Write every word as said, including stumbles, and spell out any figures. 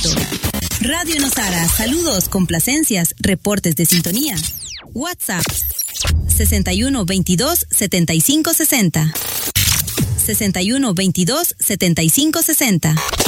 éxito. Radio Nosara, saludos, complacencias, reportes de sintonía. WhatsApp sesenta y uno veintidós setenta y cinco sesenta. sesenta y uno veintidós setenta y cinco sesenta.